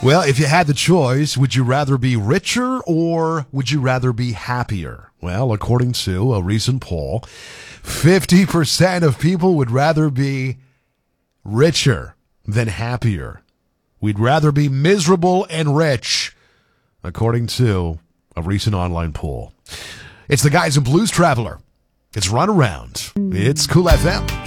Well, if you had the choice, would you rather be richer or would you rather be happier? Well, according to a recent poll, 50% of people would rather be richer than happier. We'd rather be miserable and rich, according to a recent online poll. It's the Guys in Blues Traveler. It's Run Around. It's Cool FM.